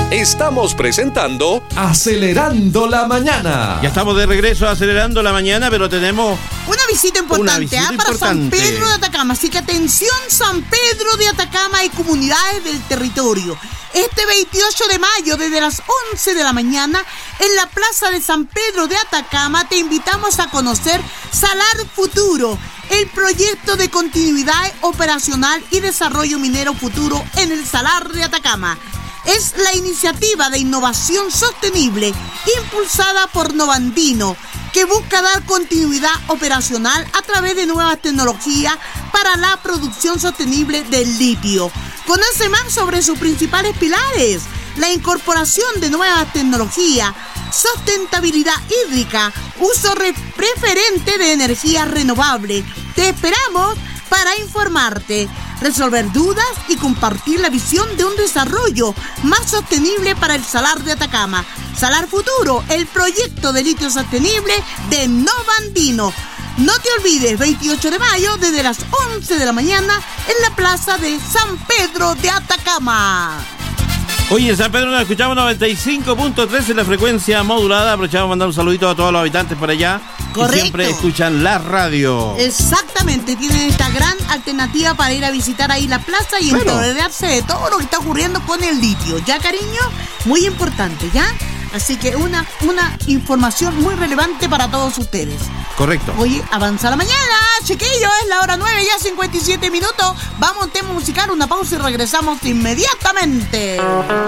Estamos presentando Acelerando la Mañana. Ya estamos de regreso a Acelerando la Mañana, pero tenemos una visita importante para San Pedro de Atacama. Así que atención, San Pedro de Atacama y comunidades del territorio. Este 28 de mayo, desde las 11 de la mañana, en la plaza de San Pedro de Atacama, te invitamos a conocer Salar Futuro, el proyecto de continuidad operacional y desarrollo minero futuro en el Salar de Atacama. Es la iniciativa de innovación sostenible impulsada por Novandino, que busca dar continuidad operacional a través de nuevas tecnologías para la producción sostenible del litio. Conoce más sobre sus principales pilares: la incorporación de nuevas tecnologías, sustentabilidad hídrica, uso preferente de energía renovable. Te esperamos para informarte, resolver dudas y compartir la visión de un desarrollo más sostenible para el Salar de Atacama. Salar Futuro, el proyecto de litio sostenible de Novandino. No te olvides, 28 de mayo, desde las 11 de la mañana, en la plaza de San Pedro de Atacama. Oye, en San Pedro nos escuchamos 95.3 en la frecuencia modulada. Aprovechamos para mandar un saludito a todos los habitantes por allá. Correcto. Que siempre escuchan la radio. Exactamente, tienen esta gran alternativa para ir a visitar ahí la plaza y enterarse de todo lo que está ocurriendo con el litio. ¿Ya, cariño? Muy importante, ¿ya? Así que una información muy relevante para todos ustedes. Correcto. Oye, avanza la mañana, chiquillos, es la hora 9, ya 57 minutos. Vamos a un tema musical, una pausa y regresamos inmediatamente.